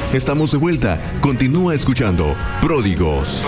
Estamos de vuelta. Continúa escuchando Pródigos.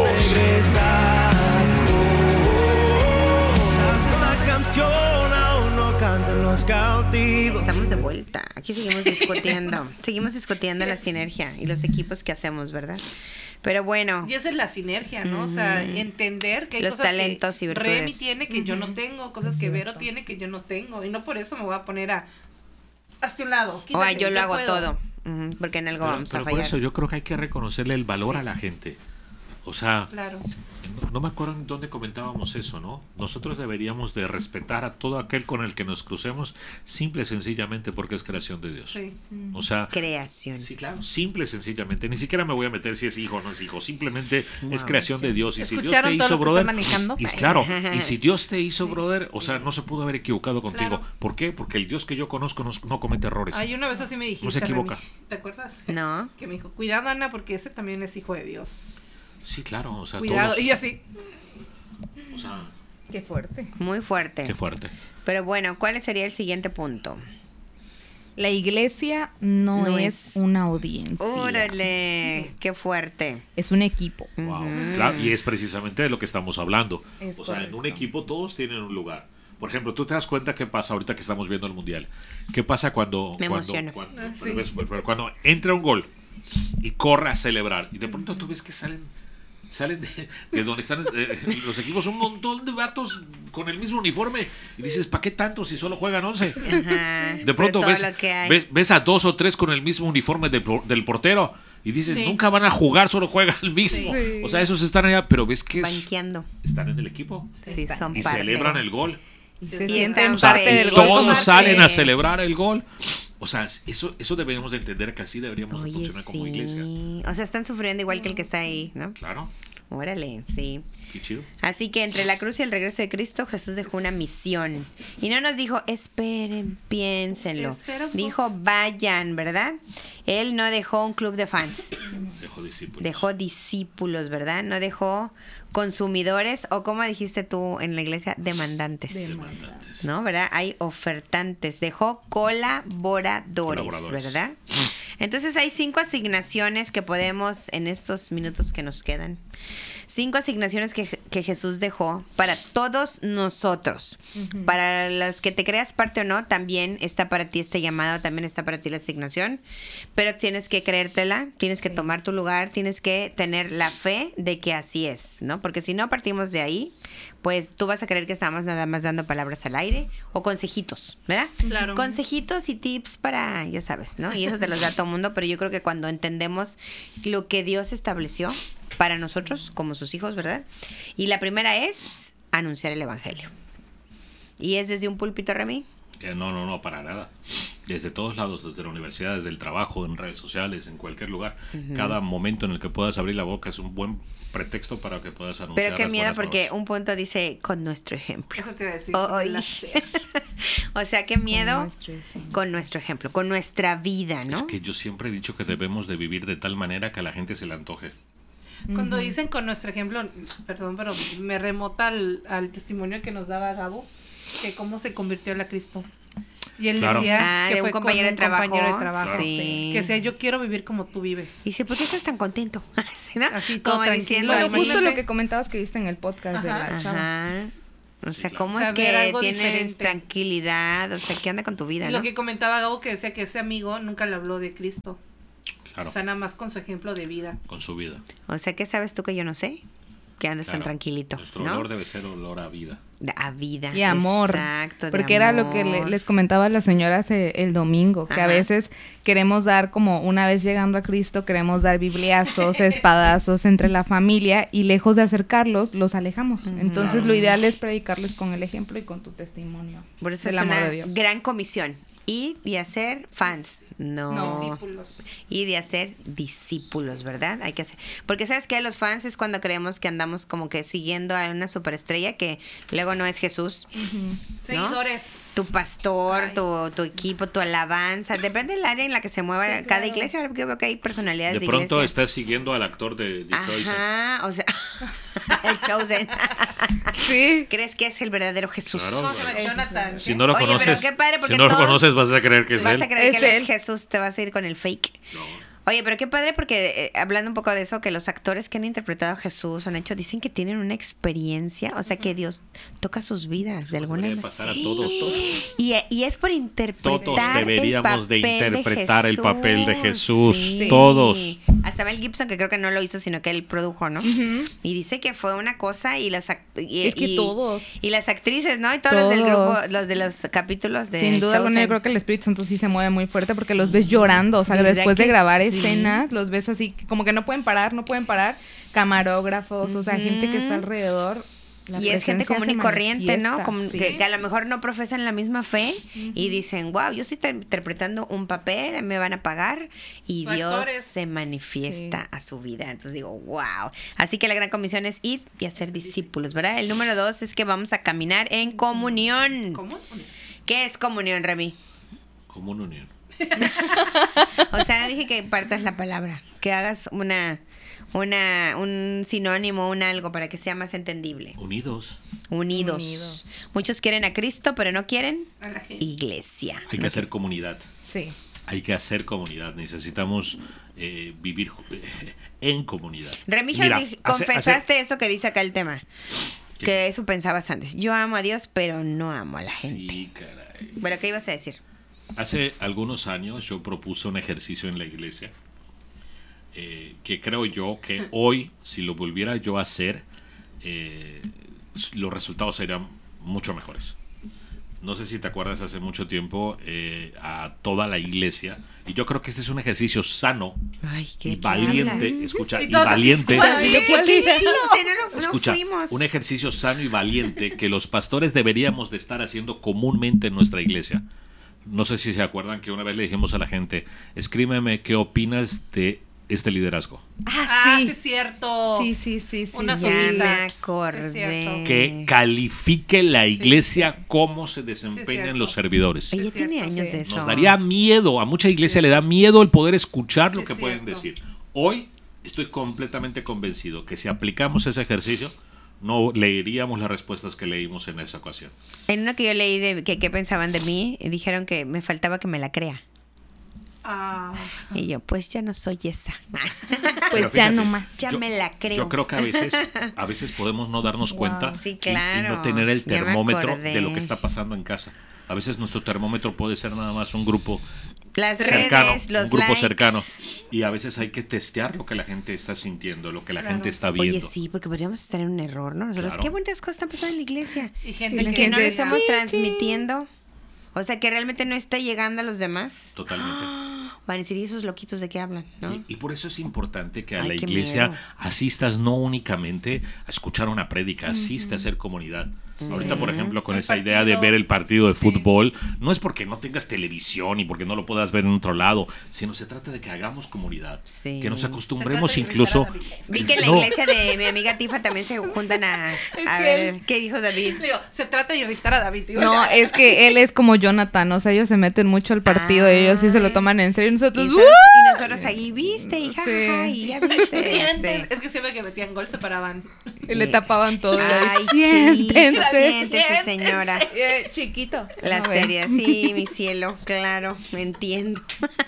Una canción aún no cantan los cautivos. Estamos de vuelta. Aquí seguimos discutiendo. Seguimos discutiendo la sinergia y los equipos que hacemos, ¿verdad? Pero bueno. Y esa es la sinergia, ¿no? O sea, entender que hay los cosas talentos que y virtudes. Remy tiene que yo no tengo, cosas que Vero tiene que yo no tengo. Y no por eso me voy a poner hacia un lado. Quítate, yo lo hago puedo. todo. Porque en algo vamos a fallar. Por eso yo creo que hay que reconocerle el valor a la gente. O sea, claro. No me acuerdo en dónde comentábamos eso, ¿no? Nosotros deberíamos de respetar a todo aquel con el que nos crucemos, simple y sencillamente porque es creación de Dios. Sí. O sea, creación. Sí, claro, simple y sencillamente. Ni siquiera me voy a meter si es hijo o no es hijo. Simplemente es creación de Dios. Y si Dios te hizo, brother, y claro, y si Dios te hizo, brother, o sea, no se pudo haber equivocado contigo. Claro. ¿Por qué? Porque el Dios que yo conozco no comete errores. Ay, una vez así me dijiste, no se equivoca. Remy. ¿Te acuerdas? No. Que me dijo, cuidado, Ana, porque ese también es hijo de Dios. Sí, claro, o sea, cuidado, todos, y así. O sea, qué fuerte. Muy fuerte. Qué fuerte. Pero bueno, ¿cuál sería el siguiente punto? La iglesia no es una audiencia. ¡Órale! ¡Qué fuerte! Es un equipo. Wow. Claro, y es precisamente de lo que estamos hablando. Es o sea, correcto. en un equipo todos tienen un lugar. Por ejemplo, tú te das cuenta qué pasa ahorita que estamos viendo el mundial. ¿Qué pasa cuando cuando entra un gol y corre a celebrar y de pronto tú ves que salen de donde están los equipos un montón de vatos con el mismo uniforme y dices, ¿para qué tanto si solo juegan 11? Ajá, De pronto ves a 2 o 3 con el mismo uniforme del portero y dices, nunca van a jugar, solo juegan el mismo. Sí. O sea, esos están allá, pero ves que están en el equipo. Sí, son y parte. Celebran el gol. Y se sienten O sea, parte del gol. todos salen a celebrar el gol. O sea, eso deberíamos de entender que así deberíamos de funcionar como iglesia. O sea, están sufriendo igual que el que está ahí, ¿no? Claro. Órale, sí. Qué chido. Así que entre la cruz y el regreso de Cristo, Jesús dejó una misión. Y no nos dijo, esperen, piénsenlo. Dijo, vayan, ¿verdad? Él no dejó un club de fans. Dejó discípulos, ¿verdad? No dejó consumidores, o como dijiste tú en la iglesia, demandantes. ¿No? ¿Verdad? Hay ofertantes. Dejó colaboradores, ¿verdad? Entonces hay 5 asignaciones que podemos, en estos minutos que nos quedan, 5 asignaciones que Jesús dejó para todos nosotros. Uh-huh. Para los que te creas parte o no, también está para ti este llamado, también está para ti la asignación. Pero tienes que creértela, tienes que tomar tu lugar, tienes que tener la fe de que así es, ¿no? Porque si no partimos de ahí, pues tú vas a creer que estamos nada más dando palabras al aire o consejitos, ¿verdad? Claro. Consejitos y tips para, ya sabes, ¿no? Y eso te los da todo el mundo, pero yo creo que cuando entendemos lo que Dios estableció para nosotros como sus hijos, ¿verdad? Y la primera es anunciar el evangelio. ¿Y es desde un púlpito, Remy? No, para nada. Desde todos lados, desde la universidad, desde el trabajo, en redes sociales, en cualquier lugar. Uh-huh. Cada momento en el que puedas abrir la boca es un buen pretexto para que puedas anunciar. Pero qué miedo, porque un punto dice con nuestro ejemplo. Eso te iba a decir. O sea, qué miedo con nuestro ejemplo, con nuestra vida, ¿no? Es que yo siempre he dicho que debemos de vivir de tal manera que a la gente se le antoje. Cuando dicen con nuestro ejemplo, perdón, pero me remota al testimonio que nos daba Gabo, que cómo se convirtió él a Cristo. Y él decía que fue un compañero de trabajo. Claro. Sí. Que decía, yo quiero vivir como tú vives. Y dice, ¿por qué estás tan contento? ¿Sí, no? Así, como diciendo, justo lo que comentabas que viste en el podcast de la chava. Ajá. O sea, claro. ¿cómo es que tienes tranquilidad? O sea, ¿qué anda con tu vida? Lo que comentaba Gabo, que decía que ese amigo nunca le habló de Cristo. Claro. O sea, nada más con su ejemplo de vida. Con su vida. O sea, ¿qué sabes tú que yo no sé? Que andas tan tranquilito. Nuestro ¿no? olor debe ser olor a vida. A vida. Y amor. Exacto. Porque era lo que les comentaba a las señoras el domingo, que a veces queremos dar, como una vez llegando a Cristo, queremos dar bibliazos, espadazos entre la familia y lejos de acercarlos, los alejamos. Entonces lo ideal es predicarles con el ejemplo y con tu testimonio. Por eso es una gran comisión. Y de hacer fans. No. Discípulos. Y de hacer discípulos, ¿verdad? Hay que hacer. Porque ¿sabes qué? Los fans es cuando creemos que andamos como que siguiendo a una superestrella que luego no es Jesús. ¿no? Seguidores. Tu pastor, tu equipo, tu alabanza. Depende del área en la que se mueva cada iglesia. Porque yo veo que hay personalidades de iglesia. De pronto estás siguiendo al actor de The Chosen. Ajá, o sea, el Chosen. Sí. ¿Crees que es el verdadero Jesús? Claro, Jonathan. Si no lo conoces, pero qué padre, porque si no lo conoces vas a creer que es él. Vas a creer que él es Jesús, te vas a ir con el fake. No. Oye, pero qué padre porque hablando un poco de eso, que los actores que han interpretado a Jesús dicen que tienen una experiencia, o sea, que Dios toca sus vidas de alguna manera. Pasar a todos. Y es por interpretar todos deberíamos de interpretar el papel de Jesús, sí. todos. Hasta Mel Gibson, que creo que no lo hizo, sino que él produjo, ¿no? Y dice que fue una cosa y las todos. Y las actrices, ¿no? Y todos los del grupo, los de los capítulos de Sin duda, bueno, yo creo que el Espíritu Santo sí se mueve muy fuerte porque los ves llorando, o sea, después de grabar escenas, los ves así, como que no pueden parar, camarógrafos, o sea, gente que está alrededor. Y es gente común y corriente, ¿no? Como que a lo mejor no profesan la misma fe y dicen, wow, yo estoy interpretando un papel, me van a pagar y Dios se manifiesta a su vida. Entonces digo, wow. Así que la gran comisión es ir y hacer discípulos, ¿verdad? El número 2 es que vamos a caminar en comunión. ¿Cómo? ¿Qué es comunión, Remy? Comunión. O sea, no dije que partas la palabra, que hagas un sinónimo, un algo para que sea más entendible. Unidos. Muchos quieren a Cristo, pero no quieren a la gente. Iglesia. Hay que hacer comunidad. Sí. Hay que hacer comunidad. Necesitamos vivir en comunidad. Remigio, confesaste esto que dice acá el tema. ¿Qué? Que eso pensabas antes. Yo amo a Dios, pero no amo a la gente. Sí, caray. ¿Pero qué ibas a decir? Hace algunos años yo propuse un ejercicio en la iglesia que creo yo que hoy, si lo volviera yo a hacer, los resultados serían mucho mejores. No sé si te acuerdas, hace mucho tiempo a toda la iglesia, y yo creo que este es un ejercicio sano y valiente, escucha, y valiente. ¿Qué hiciste? No escucha, fuimos. un ejercicio sano y valiente que los pastores deberíamos de estar haciendo comúnmente en nuestra iglesia. No sé si se acuerdan que una vez le dijimos a la gente, escríbeme qué opinas de este liderazgo. Sí, es cierto. Sí. Unas me acordé. Que califique la iglesia cómo se desempeñan los servidores. Ella tiene años de eso. Nos daría miedo, a mucha iglesia le da miedo el poder escuchar lo que pueden decir. Hoy estoy completamente convencido que si aplicamos ese ejercicio, no leeríamos las respuestas que leímos en esa ocasión. En una que yo leí de qué pensaban de mí, dijeron que me faltaba que me la crea. Y yo, pues ya no soy esa. Pues fíjate, ya no más. Ya me la creo. Yo creo que a veces podemos no darnos cuenta sí, claro. y no tener el termómetro de lo que está pasando en casa. A veces nuestro termómetro puede ser nada más un grupo cercano, un grupo cercano. Y a veces hay que testear lo que la gente está sintiendo, lo que la gente está viendo. Oye, sí, porque podríamos estar en un error, ¿no? Nosotros, qué buenas cosas están pasando en la iglesia. Y gente que no lo estamos transmitiendo. O sea, que realmente no está llegando a los demás. Totalmente. Van a decir, ¿y esos loquitos de qué hablan? ¿No? Y por eso es importante que a la iglesia asistas no únicamente a escuchar una prédica, asiste a hacer comunidad. Ahorita, por ejemplo, con esa idea de ver el partido de fútbol, no es porque no tengas televisión y porque no lo puedas ver en otro lado, sino se trata de que hagamos comunidad, que nos acostumbremos incluso... Vi que en la iglesia de mi amiga Tifa también se juntan a ver qué dijo David. Digo, se trata de irritar a David. Digo, no, es que él es como Jonathan, o sea, ellos se meten mucho al partido, ellos sí se lo toman en serio, y nosotros ahí, viste, hija, y ya viste. Es que siempre que metían gol se paraban. Y le tapaban todo. Siéntense, señora. Chiquito. La serie, sí, mi cielo, claro, me entiendo.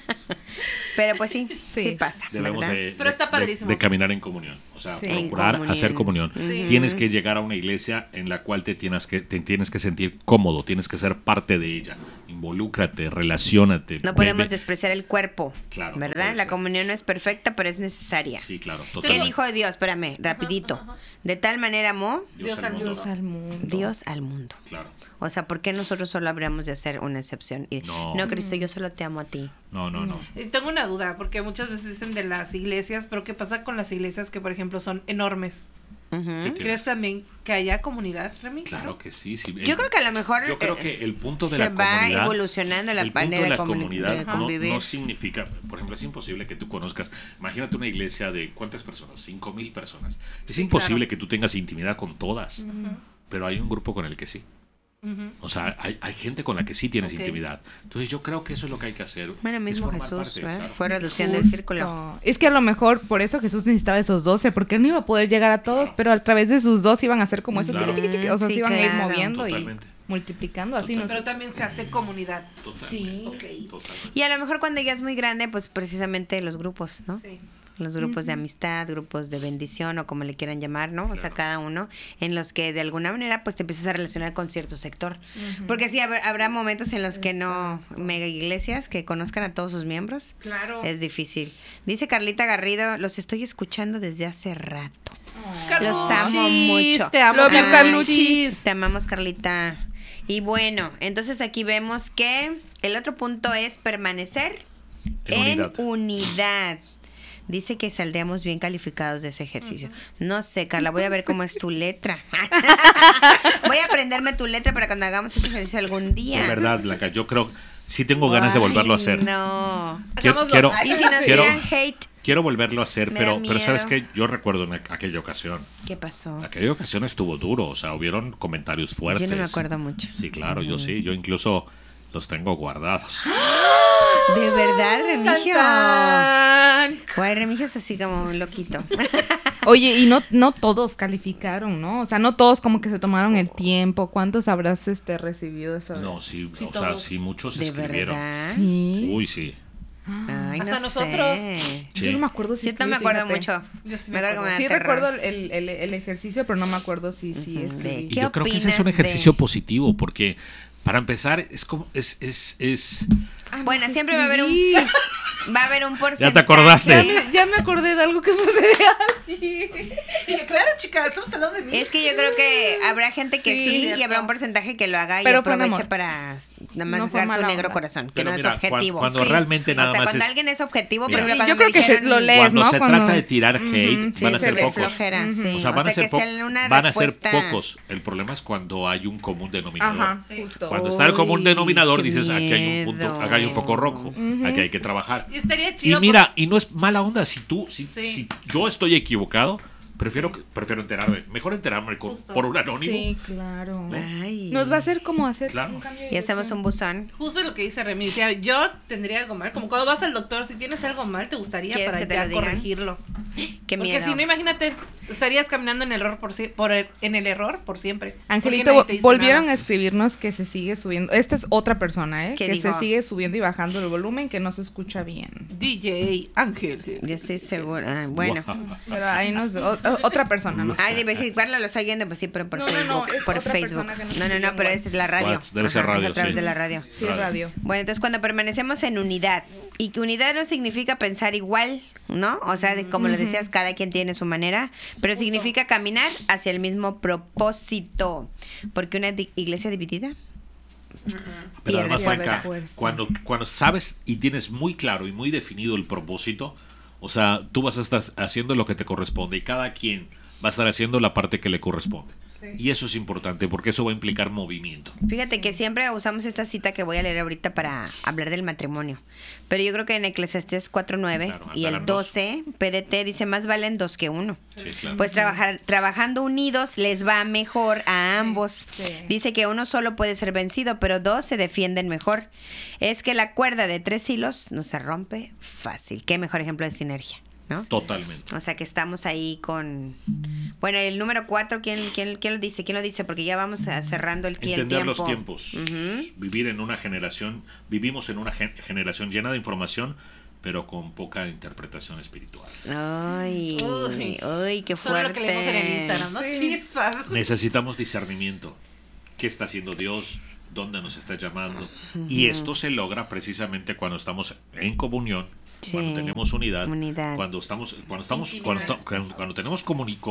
Pero pues sí pasa. Debemos pero está padrísimo. De caminar en comunión. O sea, procurar hacer comunión. Tienes que llegar a una iglesia en la cual te tienes que sentir cómodo, tienes que ser parte de ella. Involúcrate, relaciónate. No podemos despreciar el cuerpo, claro, ¿verdad? No la comunión no es perfecta, pero es necesaria. Sí, claro, totalmente. ¿Qué dijo Dios? Espérame, rapidito. De tal manera amó Dios al mundo. Dios al mundo. Claro. O sea, ¿por qué nosotros solo habríamos de hacer una excepción? No, Cristo, yo solo te amo a ti. No. Tengo una duda, porque muchas veces dicen de las iglesias, pero ¿qué pasa con las iglesias que, por ejemplo, son enormes? ¿Crees también que haya comunidad, Remy? Claro que sí. Yo creo que a lo mejor yo creo que el punto de la comunidad se va evolucionando la manera de comunidad convivir. No significa, por ejemplo, es imposible que tú conozcas, imagínate una iglesia de ¿cuántas personas? 5,000 personas. Es imposible que tú tengas intimidad con todas, pero hay un grupo con el que sí. O sea, hay gente con la que sí tienes intimidad. Entonces yo creo que eso es lo que hay que hacer. Bueno, mismo Jesús fue reduciendo el círculo. Es que a lo mejor por eso Jesús necesitaba esos 12, porque él no iba a poder llegar a todos, pero a través de sus 2 iban a ser como esos, o sea, se iban a ir moviendo. multiplicando. Así Pero también se hace comunidad. Sí. Totalmente. Y a lo mejor cuando ya es muy grande, pues precisamente los grupos, ¿no? Sí. Los grupos de amistad, grupos de bendición o como le quieran llamar, ¿no? O sea, cada uno en los que de alguna manera pues te empiezas a relacionar con cierto sector. Porque sí, habrá momentos en los que no, mega iglesias que conozcan a todos sus miembros. Claro. Es difícil. Dice Carlita Garrido, los estoy escuchando desde hace rato. Los amo mucho. Te amo, Love you, Ay, Carluchis. Te amamos, Carlita. Y bueno, entonces aquí vemos que el otro punto es permanecer en unidad. Dice que saldríamos bien calificados de ese ejercicio. No sé, Carla, voy a ver cómo es tu letra. Voy a aprenderme tu letra para cuando hagamos ese ejercicio algún día. De verdad, Blanca, yo creo, sí tengo ganas de volverlo a hacer. No. Quiero, Y si nos tiran hate, quiero volverlo a hacer, Me da pero ¿sabes miedo. qué? Yo recuerdo en aquella ocasión. ¿qué pasó? Aquella ocasión estuvo duro, o sea, hubieron comentarios fuertes. Yo no me acuerdo mucho. Sí, claro, yo sí, yo incluso los tengo guardados. ¿De verdad, Remigio? Tan. Guay, Remigio es así como un loquito. Oye, y no todos calificaron, ¿no? O sea, no todos como que se tomaron el tiempo. ¿Cuántos habrás recibido eso? No, sí, Sí, o sea, todos. sí, muchos ¿De escribieron. verdad? Sí. Uy, sí. Ay, Hasta no nosotros. sé. Sí. Yo no me acuerdo si Sí, no me escribí, acuerdo fíjate. mucho. Yo sí Me acuerdo que me da Sí terror. recuerdo el ejercicio, pero no me acuerdo si escribí. ¿Qué Y yo creo que ese es opinas un ejercicio de- positivo, porque para empezar es como es Bueno, siempre va a haber un porcentaje. Ya te acordaste. Ya me acordé de algo que puse de alguien. Y yo, claro, chicas, estamos hablando de mí. Es que yo creo que habrá gente que Sí, sí, y cierto. habrá un porcentaje que lo haga y Pero fue aproveche amor. para nada más No fue dejar su mala negro onda. corazón, que Pero no mira, es objetivo. cuando realmente nada o sea, más cuando es- alguien es objetivo, por Mira. ejemplo, Sí, cuando yo creo me que dijeron, lo lees, cuando ¿no? se Cuando- trata de tirar hate, Sí, van a se ser de pocos. flojera, sí. O sea, van a ser que sea una van a ser respuesta. pocos. El problema es cuando hay un común denominador. Ajá, justo. Cuando está el común denominador, qué dices, aquí hay un punto, miedo. acá hay un foco rojo, aquí hay que trabajar. Y estaría Y chido. mira, y no es mala onda, si Sí. si yo estoy equivocado, prefiero enterarme. Mejor enterarme Justo. por un anónimo. Sí, claro. Ay. Nos va a hacer como hacer Claro. un cambio de Y hacemos dirección. un buzón. Justo lo que dice Remy, decía, yo tendría algo mal, como cuando vas al doctor, si tienes algo mal, te gustaría ¿Quieres para que te ya lo digan? corregirlo. Qué Porque miedo. si no, imagínate, estarías caminando en el error en el error por siempre. Angelito, Porque nadie te dice volvieron nada. a escribirnos que se sigue subiendo. Esta es otra persona, ¿eh? ¿Qué Que dijo? se sigue subiendo y bajando el volumen, que no se escucha bien. DJ Ángel. Yo estoy segura. Ah, bueno. Guau. Pero ahí nos. otra persona, ¿no? Ay, debe decir, Carla lo está oyendo, pues sí, pero por No, Facebook. es por otra Facebook. persona que nos No, sigue en pero esa es la radio. WhatsApp, debe ser Ajá, es radio, a través sí. de la radio. Sí, radio. Bueno, entonces cuando permanecemos en unidad, y que unidad no significa pensar igual, ¿no? O sea, como lo decías, cada quien tiene su manera, pero significa caminar hacia el mismo propósito. Porque una iglesia dividida Pero pierde además, fuerza. Blanca, Fuerza. cuando sabes y tienes muy claro y muy definido el propósito, o sea, tú vas a estar haciendo lo que te corresponde y cada quien va a estar haciendo la parte que le corresponde. Y eso es importante porque eso va a implicar movimiento. Fíjate que siempre usamos esta cita que voy a leer ahorita para hablar del matrimonio. Pero yo creo que en Eclesiastés 4:9 Claro, y el andalan dos. 12, PDT dice más valen dos que uno. Sí, claro. Pues trabajando unidos les va mejor a ambos. Sí. Dice que uno solo puede ser vencido, pero dos se defienden mejor. Es que la cuerda de 3 hilos no se rompe fácil. Qué mejor ejemplo de sinergia, ¿no? Totalmente. O sea que estamos ahí con... Bueno, el número 4, ¿quién lo dice? ¿Quién lo dice? Porque ya vamos cerrando el tiempo. Entender los tiempos. Ujú. Vivir en una generación, vivimos en una generación llena de información, pero con poca interpretación espiritual. Ay, uy, qué Solo fuerte. lo que leemos en el Instagram, ¿no? Chispas. Necesitamos discernimiento. ¿Qué está haciendo Dios? ¿Dónde nos está llamando? Y esto se logra precisamente cuando estamos en comunión, Sí, cuando tenemos unidad, unidad. cuando tenemos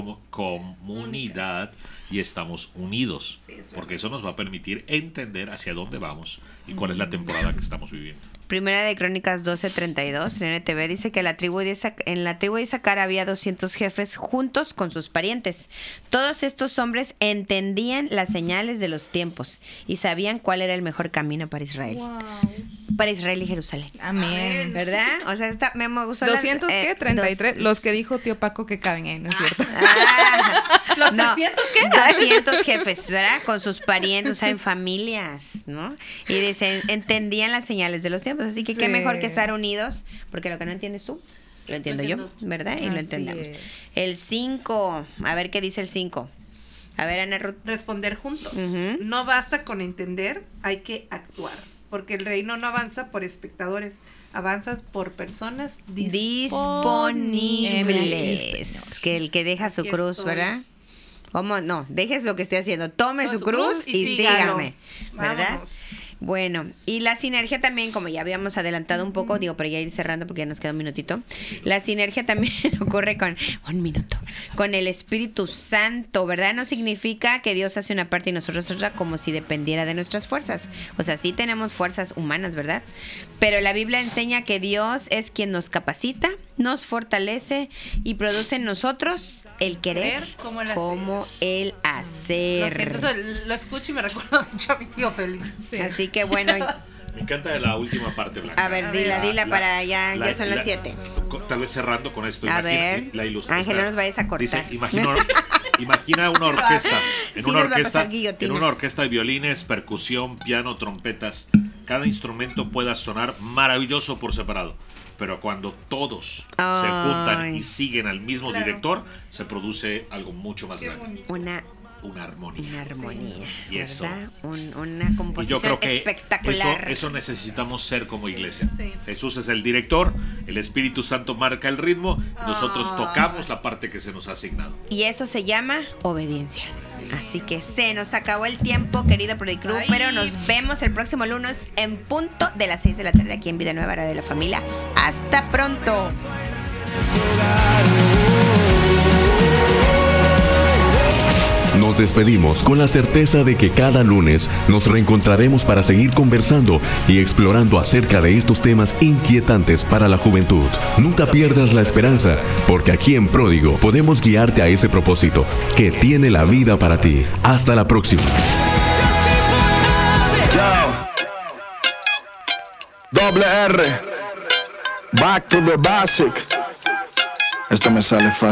comunidad y estamos unidos, porque eso nos va a permitir entender hacia dónde vamos y cuál es la temporada que estamos viviendo. Primera de Crónicas 12:32, NTV dice que en la tribu de Isaacar había 200 jefes juntos con sus parientes. Todos estos hombres entendían las señales de los tiempos y sabían cuál era el mejor camino para Israel. Para Israel y Jerusalén. Amén. ¿Verdad? O sea, me gustó. 200 qué? 33. Los que dijo tío Paco que caben ahí, ¿no es cierto? ¿Los No, 300 qué? 200 jefes, ¿verdad? Con sus parientes, o sea, en familias, ¿no? Y dicen, entendían las señales de los tiempos, así que qué Sí. mejor que estar unidos, porque lo que no entiendes tú, lo entiendo yo, entiendo. ¿verdad? Y lo Así entendemos. es. El 5, a ver qué dice el 5. A ver, Ana Ruth. Responder juntos. Ujú. No basta con entender, hay que actuar. Porque el reino no avanza por espectadores, avanza por personas Disponibles. Que el que deja su Aquí cruz, estoy. ¿verdad? ¿Cómo? No, dejes lo que esté haciendo. Tome Tome su cruz y sígalo. sígame. ¿Verdad? Vámonos. Bueno, y la sinergia también, como ya habíamos adelantado un poco, digo, para ya ir cerrando porque ya nos queda un minutito. La sinergia también ocurre con con el Espíritu Santo, ¿verdad? No significa que Dios hace una parte y nosotros otra, como si dependiera de nuestras fuerzas. O sea, sí tenemos fuerzas humanas, ¿verdad? Pero la Biblia enseña que Dios es quien nos capacita, nos fortalece y produce en nosotros el querer Como el hacer. como el Lo hacer. siento, eso lo escucho y me recuerda mucho a mi tío Félix. Sí. Así que bueno, Me encanta la última parte, Blanca. a ver, dila para ya son las 7. Tal vez cerrando con esto. A ver, la ilustración. Ángel, no nos vayas a cortar. Dice, imagina una orquesta. En Sí una nos va a orquesta, pasar guillotina. en una orquesta de violines, percusión, piano, trompetas. Cada instrumento pueda sonar maravilloso por separado. Pero cuando todos se juntan y siguen al mismo director, se produce algo mucho más grande. Una Una armonía. Y ¿verdad? eso. Una Y composición yo creo que espectacular. eso necesitamos ser como iglesia. Sí. Jesús es el director, el Espíritu Santo marca el ritmo, y nosotros tocamos la parte que se nos ha asignado. Y eso se llama obediencia. Así que se nos acabó el tiempo, querido Prodicrew, Ay. pero nos vemos el próximo lunes en punto de las 6 de la tarde aquí en Vida Nueva, Radio de la Familia. Hasta pronto. Nos despedimos con la certeza de que cada lunes nos reencontraremos para seguir conversando y explorando acerca de estos temas inquietantes para la juventud. Nunca pierdas la esperanza, porque aquí en Pródigo podemos guiarte a ese propósito que tiene la vida para ti. Hasta la próxima. Doble R. Back to the basic. Esto me sale fácil.